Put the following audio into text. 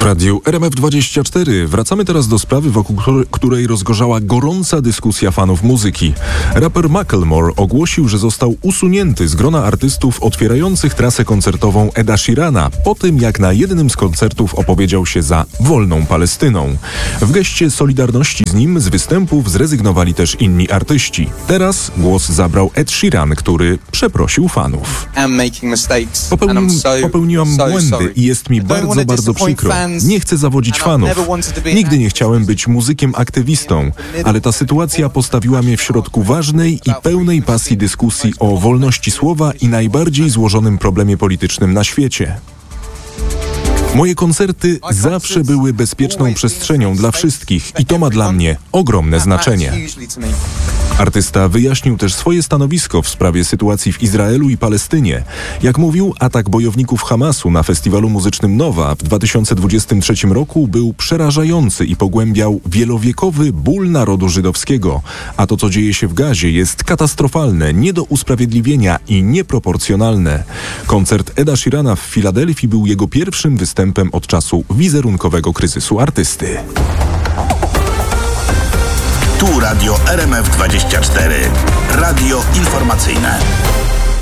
W Radiu RMF24 wracamy teraz do sprawy, wokół której rozgorzała gorąca dyskusja fanów muzyki. Raper Macklemore ogłosił, że został usunięty z grona artystów otwierających trasę koncertową Eda Sheerana po tym, jak na jednym z koncertów opowiedział się za wolną Palestyną. W geście solidarności z nim z występów zrezygnowali też inni artyści. Teraz głos zabrał Ed Sheeran, który przeprosił fanów. Popełniłam błędy i jest mi bardzo przykro. Nie chcę zawodzić fanów. Nigdy nie chciałem być muzykiem aktywistą, ale ta sytuacja postawiła mnie w środku ważnej i pełnej pasji dyskusji o wolności słowa i najbardziej złożonym problemie politycznym na świecie. Moje koncerty zawsze były bezpieczną przestrzenią dla wszystkich i to ma dla mnie ogromne znaczenie. Artysta wyjaśnił też swoje stanowisko w sprawie sytuacji w Izraelu i Palestynie. Jak mówił, atak bojowników Hamasu na festiwalu muzycznym Nowa w 2023 roku był przerażający i pogłębiał wielowiekowy ból narodu żydowskiego. A to, co dzieje się w Gazie, jest katastrofalne, nie do usprawiedliwienia i nieproporcjonalne. Koncert Eda Sheerana w Filadelfii był jego pierwszym występem od czasu wizerunkowego kryzysu artysty. Tu Radio RMF24. Radio informacyjne.